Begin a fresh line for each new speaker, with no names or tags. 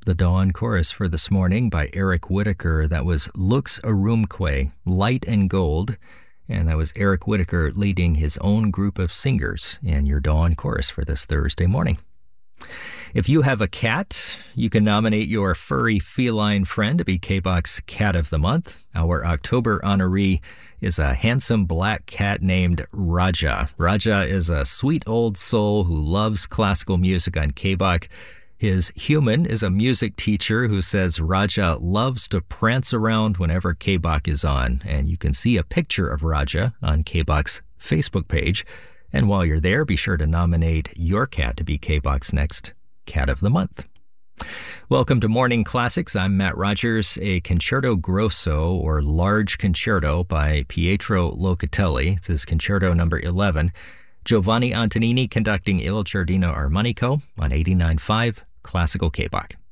The Dawn Chorus for this morning by Eric Whitacre. That was Lux Arumque, Light and Gold. And that was Eric Whitacre leading his own group of singers in your Dawn Chorus for this Thursday morning. If you have a cat, you can nominate your furry feline friend to be KBOX Cat of the Month. Our October honoree is a handsome black cat named Raja. Raja is a sweet old soul who loves classical music on KBOX. His human is a music teacher who says Raja loves to prance around whenever KBOX is on. And you can see a picture of Raja on KBOX Facebook page. And while you're there, be sure to nominate your cat to be KBOX next Cat of the Month. Welcome to Morning Classics. I'm Matt Rogers. A Concerto Grosso, or Large Concerto, by Pietro Locatelli. It's his Concerto number 11. Giovanni Antonini conducting Il Giardino Armonico on 89.5 Classical KBOX.